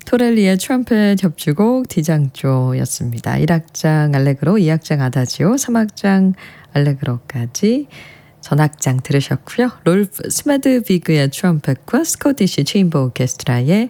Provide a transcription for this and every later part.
토렐리의 트럼펫 협주곡 디장조였습니다. 1악장 알레그로, 2악장 아다지오, 3악장 알레그로까지 전악장 들으셨고요. 롤프 스마드비그의 트럼펫과 스코티시 체인버 오케스트라의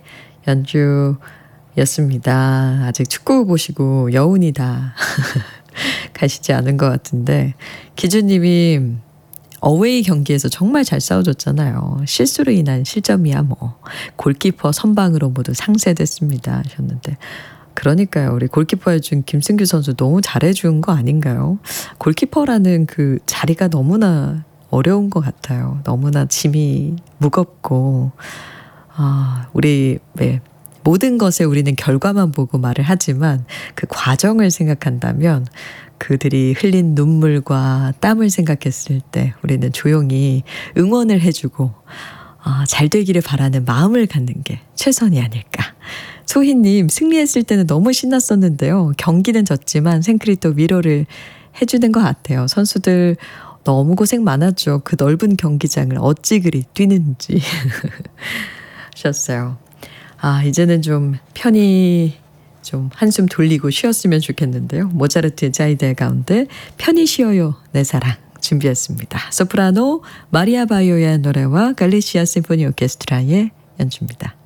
연주였습니다. 아직 축구 보시고 여운이 다 가시지 않은 것 같은데, 기주님이 어웨이 경기에서 정말 잘 싸워줬잖아요. 실수로 인한 실점이야 뭐. 골키퍼 선방으로 모두 상쇄됐습니다 하셨는데, 그러니까요. 우리 골키퍼 해준 김승규 선수 너무 잘해준 거 아닌가요? 골키퍼라는 그 자리가 너무나 어려운 것 같아요. 너무나 짐이 무겁고, 우리 모든 것에 우리는 결과만 보고 말을 하지만 그 과정을 생각한다면, 그들이 흘린 눈물과 땀을 생각했을 때 우리는 조용히 응원을 해주고 잘 되기를 바라는 마음을 갖는 게 최선이 아닐까. 소희님, 승리했을 때는 너무 신났었는데요. 경기는 졌지만 생크리 또 위로를 해주는 것 같아요. 선수들 너무 고생 많았죠. 그 넓은 경기장을 어찌 그리 뛰는지 하셨어요. 이제는 좀 편히 좀 한숨 돌리고 쉬었으면 좋겠는데요. 모차르트의 자이데 가운데 편히 쉬어요 내 사랑 준비했습니다. 소프라노 마리아 바이오의 노래와 갈리시아 심포니 오케스트라의 연주입니다.